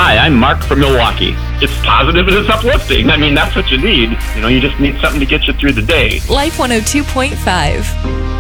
Hi, I'm Mark from Milwaukee. It's positive and it's uplifting. I mean, that's what you need. You just need something to get you through the day. Life 102.5.